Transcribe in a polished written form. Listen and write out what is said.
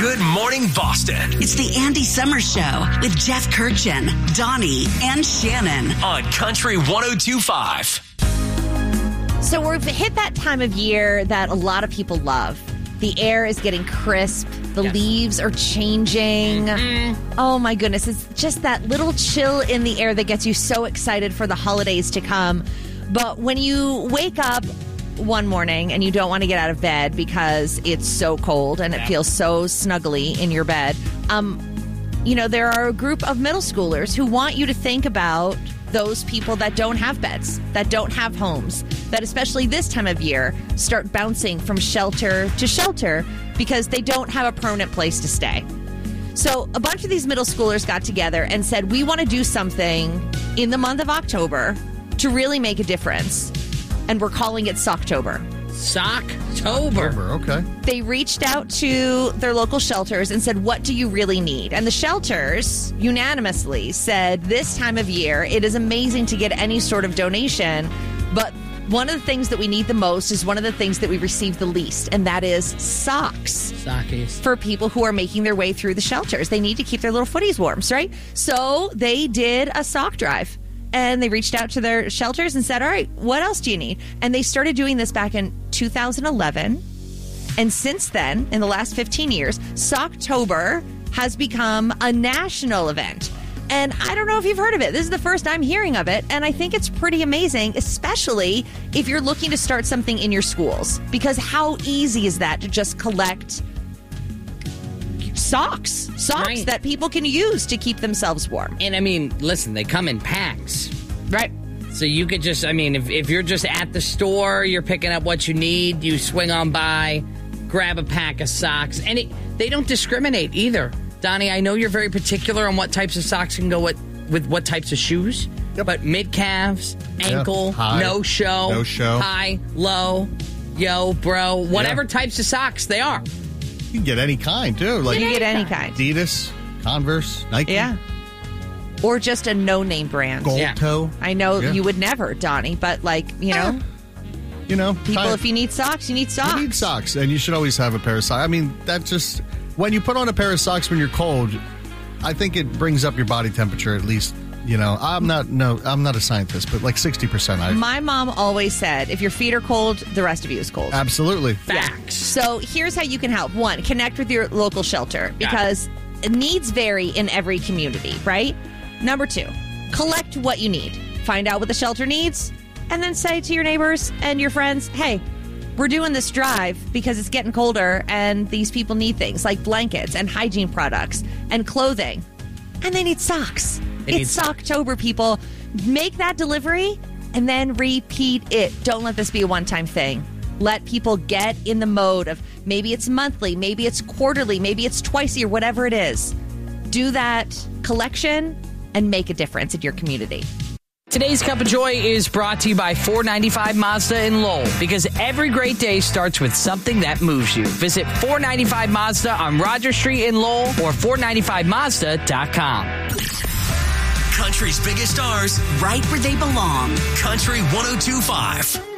Good Morning Boston. It's the Andy Summers Show with Jeff Kirchin, Donnie, and Shannon. On Country 102.5. So we've hit that time of year that a lot of people love. The air is getting crisp. The leaves are changing. Oh, my goodness. It's just that little chill in the air that gets you so excited for the holidays to come. But when you wake up one morning and you don't want to get out of bed because it's so cold and it feels so snuggly in your bed, there are a group of middle schoolers who want you to think about those people that don't have beds, that don't have homes, that especially this time of year start bouncing from shelter to shelter because they don't have a permanent place to stay. So a bunch of these middle schoolers got together and said, we want to do something in the month of October to really make a difference. And we're calling it Socktober. Socktober. Okay. They reached out to their local shelters and said, what do you really need? And the shelters unanimously said this time of year, it is amazing to get any sort of donation, but one of the things that we need the most is one of the things that we receive the least, and that is socks. Sockies. For people who are making their way through the shelters. They need to keep their little footies warm, right? So they did a sock drive. And they reached out to their shelters and said, all right, what else do you need? And they started doing this back in 2011. And since then, in the last 15 years, Socktober has become a national event. And I don't know if you've heard of it. This is the first I'm hearing of it. And I think it's pretty amazing, especially if you're looking to start something in your schools. Because how easy is that to just collect socks right, that people can use to keep themselves warm? And I mean, listen, they come in packs. Right. So you could just, I mean, if you're just at the store, you're picking up what you need, you swing on by, grab a pack of socks. And they don't discriminate either. Donnie, I know you're very particular on what types of socks can go with what types of shoes. Yep. But mid-calves, ankle, high, no show, high, low, yo, bro, whatever types of socks they are. You can get any kind, too. Like you get any kind. Adidas, Converse, Nike. Yeah. Or just a no-name brand. Gold toe. I know you would never, Donnie, but people, if you need socks, you need socks. You need socks, and you should always have a pair of socks. I mean, that's just, when you put on a pair of socks when you're cold, I think it brings up your body temperature at least. I'm not a scientist, but like 60%. My mom always said, if your feet are cold, the rest of you is cold. Absolutely. Facts. So here's how you can help. One, connect with your local shelter because needs vary in every community, right? Number two, collect what you need. Find out what the shelter needs, and then say to your neighbors and your friends, hey, we're doing this drive because it's getting colder and these people need things like blankets and hygiene products and clothing. And they need socks. It's Socktober, people. Make that delivery and then repeat it. Don't let this be a one-time thing. Let people get in the mode of maybe it's monthly, maybe it's quarterly, maybe it's twice a year, whatever it is. Do that collection and make a difference in your community. Today's Cup of Joy is brought to you by 495 Mazda in Lowell, because every great day starts with something that moves you. Visit 495 Mazda on Roger Street in Lowell or 495Mazda.com. Country's biggest stars, right where they belong. Country 102.5.